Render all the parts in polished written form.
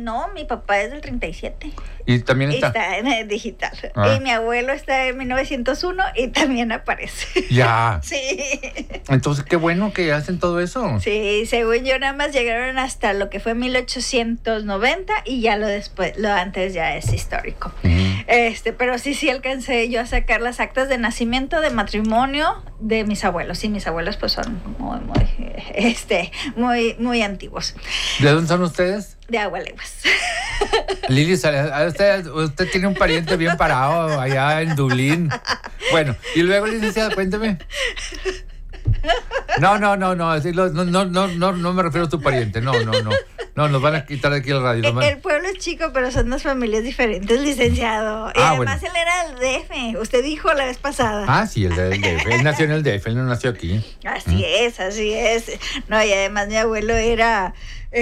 No, mi papá es del 37. Y también está. Está en el digital. Ah. Y mi abuelo está en 1901 y también aparece. Ya. Sí. Entonces, qué bueno que hacen todo eso. Sí, según yo nada más llegaron hasta lo que fue 1890 y ya lo antes ya es histórico. Pero sí alcancé yo a sacar las actas de nacimiento, de matrimonio de mis abuelos. Y mis abuelos pues son muy antiguos. ¿De dónde son ustedes? De Agualeguas. Lili, usted tiene un pariente bien parado allá en Dublín. Bueno, y luego, licenciada, cuénteme. No, me refiero a tu pariente. No, nos van a quitar de aquí el radio. El pueblo es chico, pero son dos familias diferentes, licenciado. Y además bueno. él era del DF, usted dijo la vez pasada. Ah, sí, el del DF. Él nació en el DF, él no nació aquí. Así es. No, y además mi abuelo era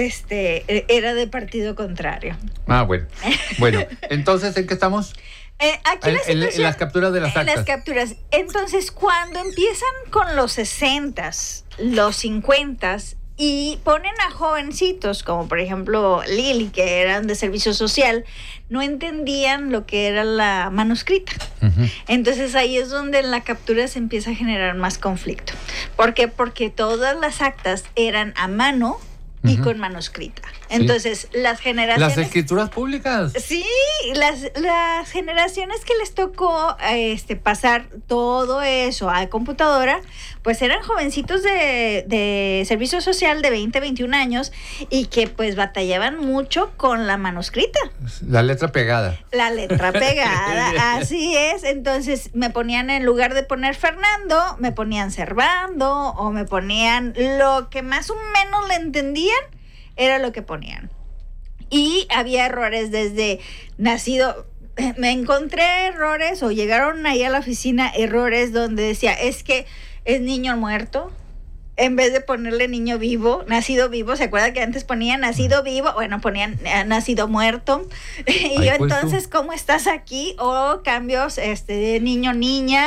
de partido contrario. Ah, bueno. Bueno, entonces, ¿en qué estamos? Aquí en las capturas de las actas. En las capturas. Entonces, cuando empiezan con los 60s, los 50s, y ponen a jovencitos, como por ejemplo Lili, que eran de servicio social, no entendían lo que era la manuscrita. Uh-huh. Entonces ahí es donde en la captura se empieza a generar más conflicto. ¿Por qué? Porque todas las actas eran a mano y con manuscrita. Entonces, las generaciones... Las escrituras públicas. Sí, las generaciones que les tocó pasar todo eso a computadora, pues eran jovencitos de servicio social de 20, 21 años y que pues batallaban mucho con la manuscrita. La letra pegada. La letra pegada, así es. Entonces, me ponían, en lugar de poner Fernando, me ponían Servando o me ponían lo que más o menos le entendían, era lo que ponían. Y había errores desde nacido. Me encontré errores o llegaron ahí a la oficina errores donde decía, es que es niño muerto. En vez de ponerle niño vivo, nacido vivo, ¿se acuerda que antes ponían nacido vivo? Bueno, ponían nacido muerto. Y yo, entonces, ¿cómo estás aquí? O cambios de niño, niña.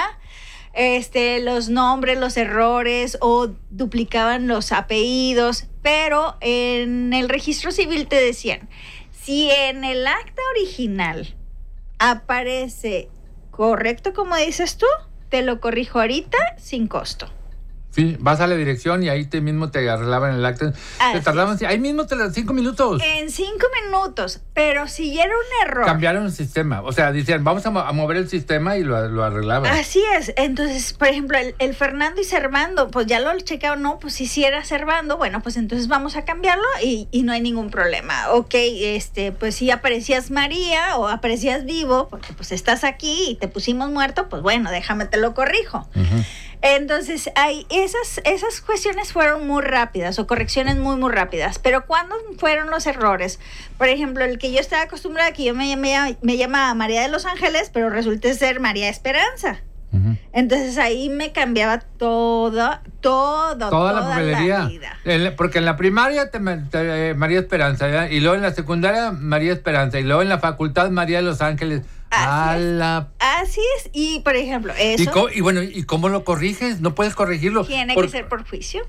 Los nombres, los errores, o duplicaban los apellidos, pero en el registro civil te decían, si en el acta original aparece correcto como dices tú, te lo corrijo ahorita sin costo. Sí, vas a la dirección y ahí mismo te arreglaban el acta. Te tardaban, ahí mismo 5 minutos. En 5 minutos, pero si era un error. Cambiaron el sistema, o sea, decían, vamos a mover el sistema y lo arreglaban. Así es, entonces, por ejemplo, el Fernando y Servando, pues ya lo checaron, no, pues si era Servando, bueno, pues entonces vamos a cambiarlo y no hay ningún problema. Ok, pues si aparecías María o aparecías vivo, porque pues estás aquí y te pusimos muerto, pues bueno, déjame te lo corrijo. Uh-huh. Entonces, esas cuestiones fueron muy rápidas o correcciones muy, muy rápidas. Pero ¿cuándo fueron los errores? Por ejemplo, el que yo estaba acostumbrada, que yo me llamaba María de los Ángeles, pero resulta ser María Esperanza. Uh-huh. Entonces, ahí me cambiaba toda la papelería. Porque en la primaria María Esperanza, ¿verdad? Y luego en la secundaria María Esperanza, y luego en la facultad María de los Ángeles. Así es. Y, por ejemplo, eso... ¿Y cómo lo corriges? No puedes corregirlo. Tiene que ser por juicio.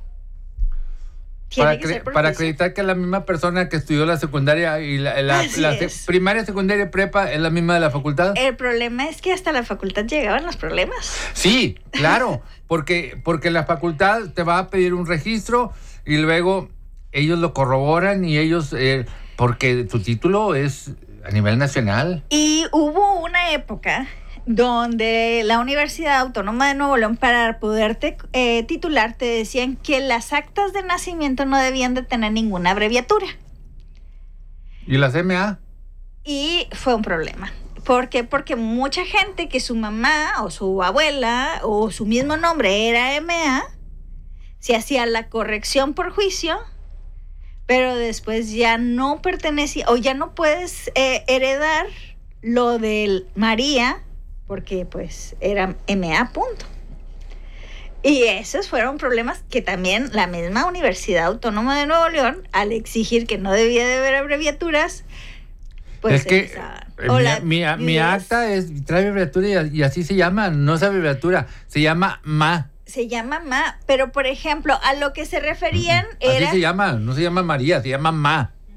Para acreditar que es la misma persona que estudió la secundaria y la primaria, secundaria y prepa es la misma de la facultad. El problema es que hasta la facultad llegaban los problemas. Sí, claro, porque la facultad te va a pedir un registro y luego ellos lo corroboran y ellos... porque tu título es... a nivel nacional. Y hubo una época donde la Universidad Autónoma de Nuevo León, para poderte titular, te decían que las actas de nacimiento no debían de tener ninguna abreviatura. ¿Y las MA? Y fue un problema. ¿Por qué? Porque mucha gente que su mamá o su abuela o su mismo nombre era MA, se hacía la corrección por juicio, pero después ya no pertenecía o ya no puedes heredar lo del María porque pues era MA, punto. Y esos fueron problemas que también la misma Universidad Autónoma de Nuevo León, al exigir que no debía de haber abreviaturas, pues es que mi acta trae abreviatura y así se llama, no es abreviatura, se llama MA. Se llama Ma, pero por ejemplo, a lo que se referían era... Así se llama, no se llama María, se llama Ma.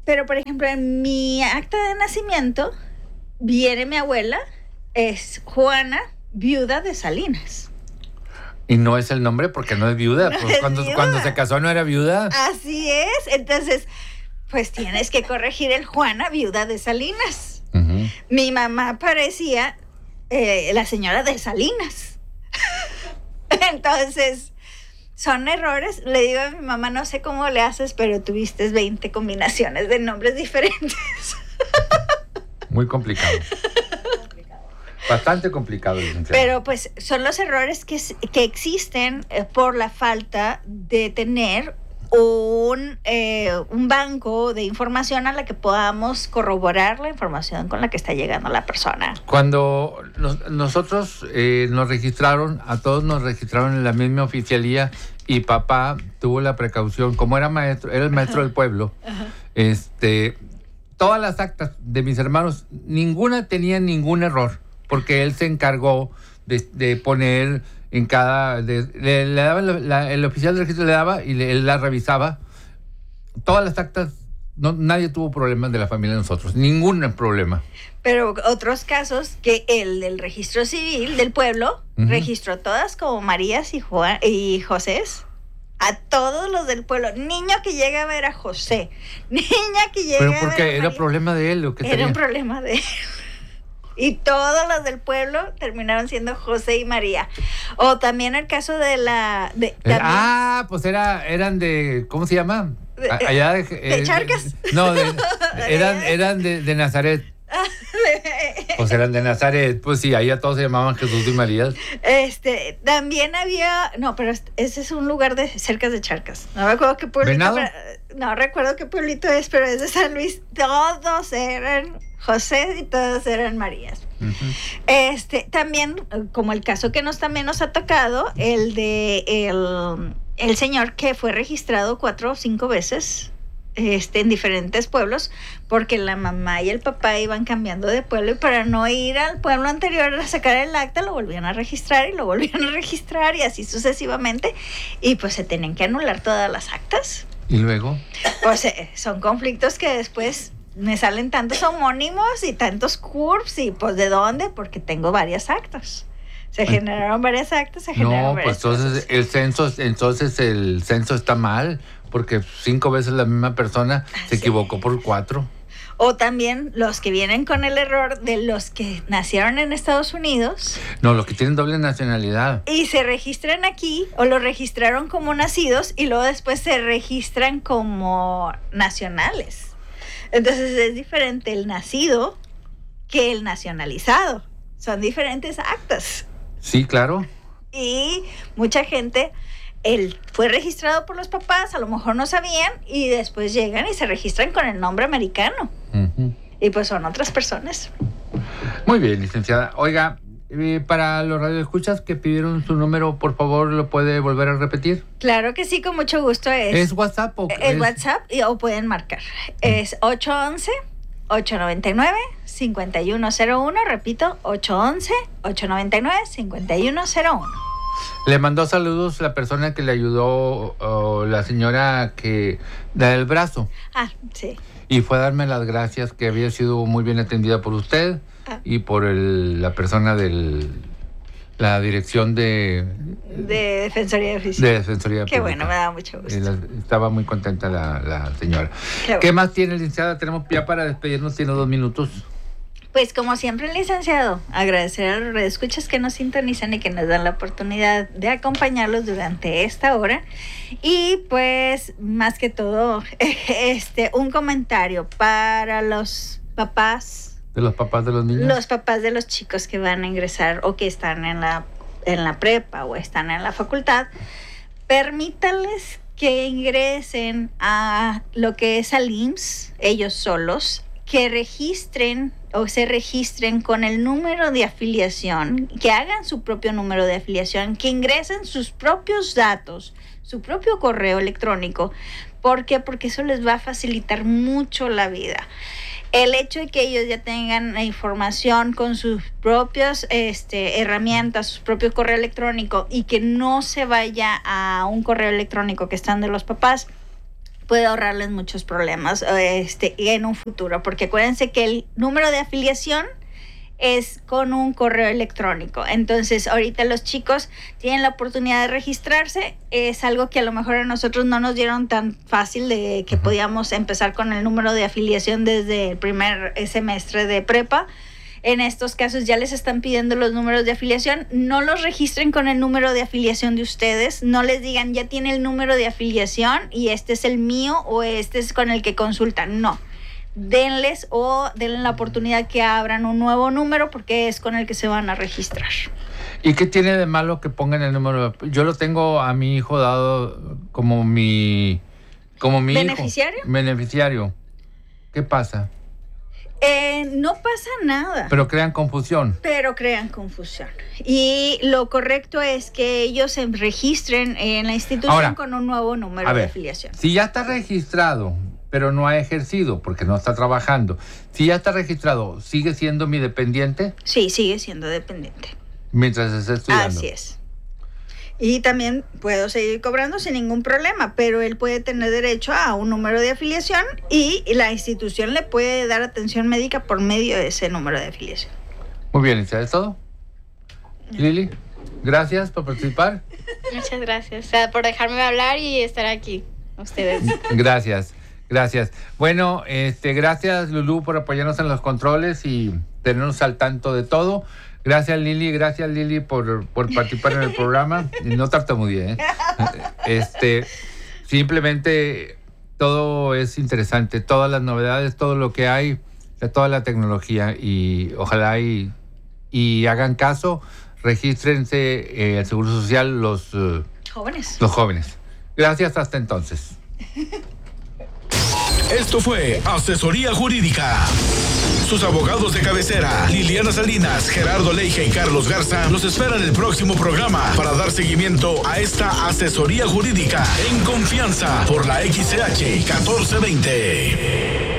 Pero, por ejemplo, en mi acta de nacimiento viene mi abuela, es Juana, viuda de Salinas. Y no es el nombre porque no es viuda. No Pues es cuando viuda. se casó no era viuda. Así es. Entonces, pues tienes que corregir el Juana, viuda de Salinas. Ujú. Mi mamá parecía la señora de Salinas. Entonces, son errores. Le digo a mi mamá, no sé cómo le haces, pero tuviste 20 combinaciones de nombres diferentes. Muy complicado. Bastante complicado, licenciado. Pero pues son los errores que existen por la falta de tener un banco de información a la que podamos corroborar la información con la que está llegando la persona. Cuando nosotros nos registraron, a todos nos registraron en la misma oficialía y papá tuvo la precaución, como era maestro, era el maestro del pueblo, todas las actas de mis hermanos, ninguna tenía ningún error, porque él se encargó de poner en cada... le daba el oficial de registro le daba y él la revisaba. Todas las actas, nadie tuvo problemas de la familia de nosotros, ningún problema. Pero otros casos que el del registro civil del pueblo registró todas como Marías y Josés. A todos los del pueblo. Niño que llega a ver a José. Niña que llega a ver a Pero porque era María. problema de él, ¿o qué Era tenía? un problema de él. Y todos los del pueblo terminaron siendo José y María. O también el caso de la... Pues eran de... ¿Cómo se llama? Allá de Charcas. No, eran de Nazaret. Pues eran de Nazaret. Pues sí, allá todos se llamaban Jesús y María. También había... No, pero ese es un lugar cerca de Charcas. No recuerdo qué pueblito... ¿Venado? No recuerdo qué pueblito es, pero es de San Luis. Todos eran José y todos eran Marías. Uh-huh. También, como el caso que también nos ha tocado, el de el señor que fue registrado 4 o 5 veces en diferentes pueblos, porque la mamá y el papá iban cambiando de pueblo, y para no ir al pueblo anterior a sacar el acta, lo volvían a registrar y lo volvían a registrar, y así sucesivamente, y pues se tenían que anular todas las actas. ¿Y luego? Pues son conflictos que después me salen tantos homónimos y tantos CURPS, y pues ¿de dónde? Porque tengo varias actas. Se generaron varias actas, se generaron varias pues entonces el censo está mal, porque 5 veces la misma persona se equivocó por 4. O también los que vienen con el error de los que nacieron en Estados Unidos. No, los que tienen doble nacionalidad. Y se registran aquí, o lo registraron como nacidos, y luego después se registran como nacionales. Entonces es diferente el nacido que el nacionalizado. Son diferentes actas. Sí, claro. Y mucha gente, él fue registrado por los papás, a lo mejor no sabían, y después llegan y se registran con el nombre americano. Uh-huh. Y pues son otras personas. Muy bien, licenciada. Oiga, para los radioescuchas que pidieron su número, por favor, ¿lo puede volver a repetir? Claro que sí, con mucho gusto. ¿Es WhatsApp o es WhatsApp o pueden marcar. Es 811-899-5101. Repito, 811-899-5101. Le mandó saludos la persona que le ayudó, la señora que da el brazo. Ah, sí. Y fue a darme las gracias, que había sido muy bien atendida por usted y por la persona de la dirección de Defensoría de Oficio. De Defensoría Qué Pública. Bueno, me da mucho gusto. Estaba muy contenta la señora. ¿Qué más tiene, licenciada? Tenemos ya para despedirnos, tiene 2 minutos. Pues como siempre, licenciado, agradecer a los radioescuchas que nos sintonizan y que nos dan la oportunidad de acompañarlos durante esta hora. Y pues, más que todo, un comentario para los papás. ¿De los papás de los niños? Los papás de los chicos que van a ingresar o que están en la prepa o están en la facultad. Permítanles que ingresen a lo que es al IMSS, ellos solos, que registren o se registren con el número de afiliación, que hagan su propio número de afiliación, que ingresen sus propios datos, su propio correo electrónico. ¿Por qué? Porque eso les va a facilitar mucho la vida. El hecho de que ellos ya tengan la información con sus propias herramientas, su propio correo electrónico, y que no se vaya a un correo electrónico que están de los papás, puede ahorrarles muchos problemas en un futuro, porque acuérdense que el número de afiliación es con un correo electrónico. Entonces, ahorita los chicos tienen la oportunidad de registrarse. Es algo que a lo mejor a nosotros no nos dieron tan fácil, de que podíamos empezar con el número de afiliación desde el primer semestre de prepa. En estos casos ya les están pidiendo los números de afiliación. No los registren con el número de afiliación de ustedes. No les digan, ya tiene el número de afiliación y este es el mío o este es con el que consultan. No. Denle la oportunidad que abran un nuevo número, porque es con el que se van a registrar. ¿Y qué tiene de malo que pongan el número? Yo lo tengo a mi hijo dado como mi ¿Beneficiario? Hijo. Beneficiario. ¿Qué pasa? No pasa nada. Pero crean confusión. Y lo correcto es que ellos se registren en la institución ahora, con un nuevo número de afiliación. Si ya está registrado, pero no ha ejercido porque no está trabajando, si ya está registrado, ¿sigue siendo mi dependiente? Sí, sigue siendo dependiente. Mientras esté estudiando. Así es. Y también puedo seguir cobrando sin ningún problema, pero él puede tener derecho a un número de afiliación y la institución le puede dar atención médica por medio de ese número de afiliación. Muy bien, ¿y sabes todo? Lili, gracias por participar. Muchas gracias por dejarme hablar y estar aquí, ustedes. Gracias. Bueno, gracias Lulú por apoyarnos en los controles y tenernos al tanto de todo. Gracias Lili por participar en el programa. No tartamudeé, simplemente todo es interesante, todas las novedades, todo lo que hay, toda la tecnología, y ojalá y hagan caso, regístrense al Seguro Social los jóvenes. Gracias, hasta entonces. Esto fue Asesoría Jurídica. Sus abogados de cabecera, Liliana Salinas, Gerardo Leija y Carlos Garza, los esperan en el próximo programa para dar seguimiento a esta asesoría jurídica en confianza por la XCH 1420.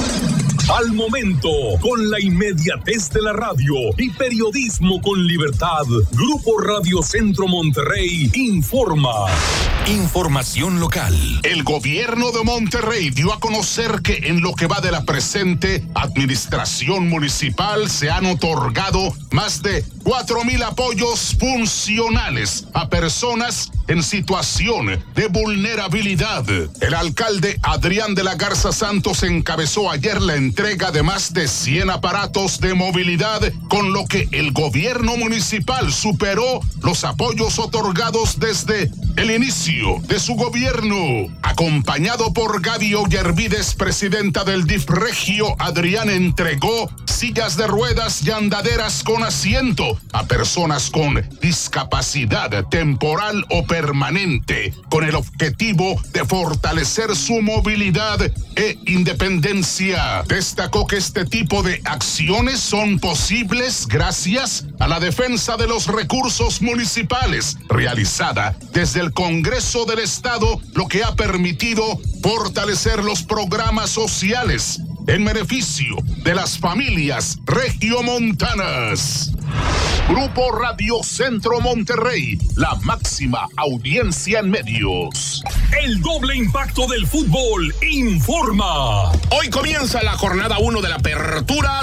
Al momento, con la inmediatez de la radio y periodismo con libertad, Grupo Radio Centro Monterrey informa. Información local. El gobierno de Monterrey dio a conocer que en lo que va de la presente administración municipal se han otorgado más de 4,000 apoyos funcionales a personas en situación de vulnerabilidad. El alcalde Adrián de la Garza Santos encabezó ayer la entrega de más de 100 aparatos de movilidad, con lo que el gobierno municipal superó los apoyos otorgados desde el inicio de su gobierno. Acompañado por Gaby Ollervides, presidenta del DIF Regio, Adrián entregó sillas de ruedas y andaderas con asiento a personas con discapacidad temporal o permanente, con el objetivo de fortalecer su movilidad e independencia. Destacó que este tipo de acciones son posibles gracias a la defensa de los recursos municipales realizada desde el Congreso del Estado, lo que ha permitido fortalecer los programas sociales en beneficio de las familias regiomontanas. Grupo Radio Centro Monterrey, la máxima audiencia en medios. El doble impacto del fútbol informa. Hoy comienza la jornada 1 de la Apertura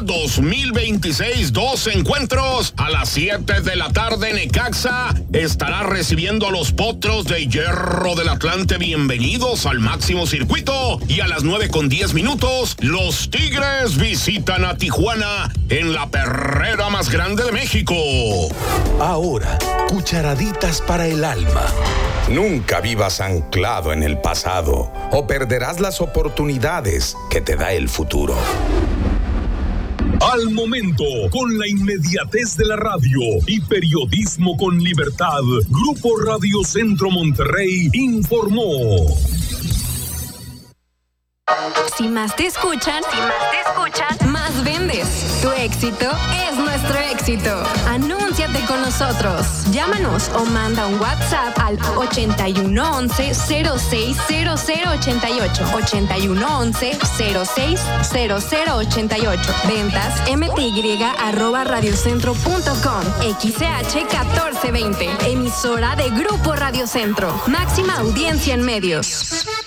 2026. 2 encuentros. A las 7 de la tarde, Necaxa estará recibiendo a los Potros de Hierro del Atlante. Bienvenidos al máximo circuito. Y a las 9:10, los Tigres visitan a Tijuana en la perrera más grande de México. Ahora, cucharaditas para el alma. Nunca vivas anclado en el pasado o perderás las oportunidades que te da el futuro. Al momento, con la inmediatez de la radio y periodismo con libertad, Grupo Radio Centro Monterrey informó. Si más te escuchan, más vendes. Tu éxito es nuestro éxito. Anúnciate con nosotros. Llámanos o manda un WhatsApp al 8111-060088. 8111-060088. Ventas mty@radiocentro.com. XCH 1420. Emisora de Grupo Radio Centro. Máxima audiencia en medios.